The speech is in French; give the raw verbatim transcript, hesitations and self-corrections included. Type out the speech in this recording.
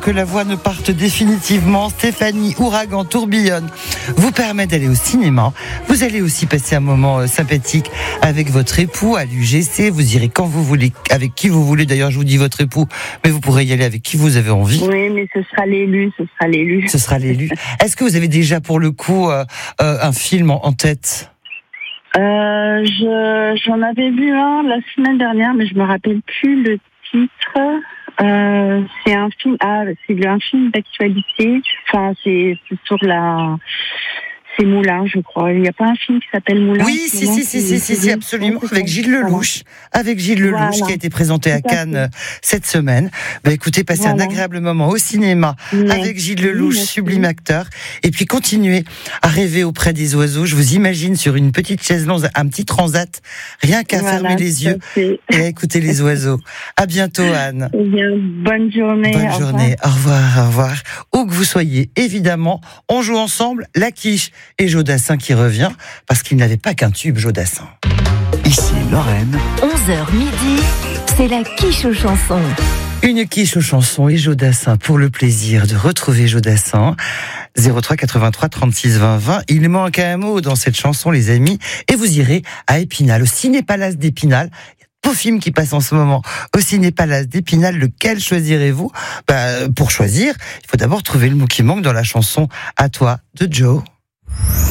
que la voix ne parte définitivement, Stéphanie Ouragan Tourbillonne vous permet d'aller au cinéma. Vous allez aussi passer un moment euh, sympathique avec votre époux à l'U G C. Vous irez quand vous voulez, avec qui vous voulez. D'ailleurs, je vous dis votre époux, mais vous pourrez y aller avec qui vous avez envie. Oui, mais ce sera l'élu, ce sera l'élu. Ce sera l'élu. Est-ce que vous avez déjà pour le coup euh, euh, un film en, en tête ? Euh, je, j'en avais vu un la semaine dernière, mais je me rappelle plus le titre. Euh, c'est un film, ah, c'est un film d'actualité. Enfin, c'est, c'est sur la, c'est Moulin, je crois. Il n'y a pas un film qui s'appelle Moulin? Oui, si, si, si, si, si, si, absolument, avec Gilles Lelouch, avec Gilles Lelouch, voilà, qui a été présenté à Cannes à cette semaine. Bah, écoutez, passez voilà. un agréable moment au cinéma mais, avec Gilles Lelouch, merci. Sublime acteur, et puis continuez à rêver auprès des oiseaux. Je vous imagine sur une petite chaise longue, un petit transat, rien qu'à voilà, fermer les yeux et à écouter les oiseaux. À bientôt, Anne. Bien, bonne journée. Bonne au journée. Revoir. Au revoir, au revoir. Où que vous soyez, évidemment, on joue ensemble la quiche. Et Jodassin qui revient, parce qu'il n'avait pas qu'un tube, Jodassin. Ici Lorraine. onze heures midi, c'est la quiche aux chansons. Une quiche aux chansons et Jodassin pour le plaisir de retrouver Jodassin. zéro trois quatre-vingt-trois trente-six vingt vingt. Il manque un mot dans cette chanson, les amis. Et vous irez à Épinal, au Ciné-Palace d'Épinal. Beau film qui passe en ce moment au Ciné-Palace d'Épinal. Lequel choisirez-vous ? Bah, pour choisir, il faut d'abord trouver le mot qui manque dans la chanson À toi de Joe.